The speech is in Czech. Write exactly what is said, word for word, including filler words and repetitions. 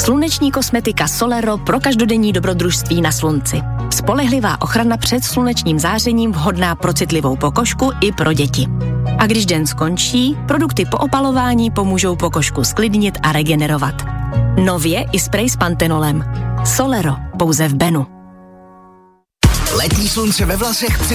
Sluneční kosmetika Solero pro každodenní dobrodružství na slunci. Spolehlivá ochrana před slunečním zářením vhodná pro citlivou pokožku i pro děti. A když den skončí, produkty po opalování pomůžou pokožku sklidnit a regenerovat. Nově i sprej s pantenolem. Solero, pouze v Benu. Letní slunce ve vlasech